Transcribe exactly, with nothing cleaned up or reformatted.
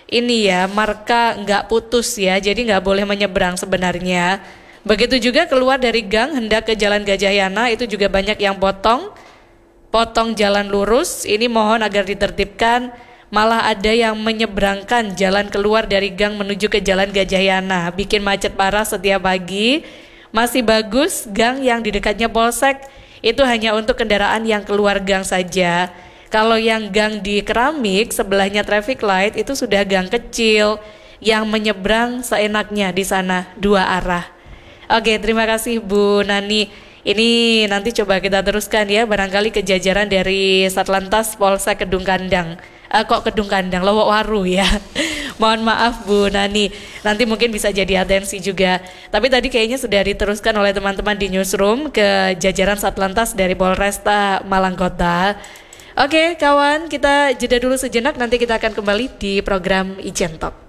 ini ya, marka nggak putus ya, jadi nggak boleh menyeberang sebenarnya. Begitu juga keluar dari gang hendak ke Jalan Gajah Yana, itu juga banyak yang potong, potong jalan lurus. Ini mohon agar ditertibkan. Malah ada yang menyeberangkan jalan keluar dari gang menuju ke Jalan Gajah Yana, bikin macet parah setiap pagi. Masih bagus gang yang di dekatnya Polsek, itu hanya untuk kendaraan yang keluar gang saja. Kalau yang gang di Keramik sebelahnya traffic light itu sudah gang kecil yang menyeberang seenaknya di sana dua arah. Oke, terima kasih Bu Nani. Ini nanti coba kita teruskan ya, barangkali kejajaran dari Satlantas Polsek Kedung Kandang. Eh, kok Kedung Kandang, Lowok Waru ya. Mohon maaf Bu Nani, nanti mungkin bisa jadi atensi juga. Tapi tadi kayaknya sudah diteruskan oleh teman-teman di newsroom ke jajaran Satlantas dari Polresta Malang Kota. Oke kawan, kita jeda dulu sejenak, nanti kita akan kembali di program Ijen Talk.